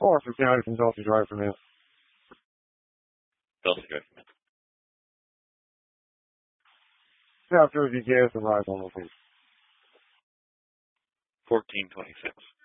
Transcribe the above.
Arthur County from Dulcie Drive from here. Dulcie Drive. After the gas and rise on the 1426.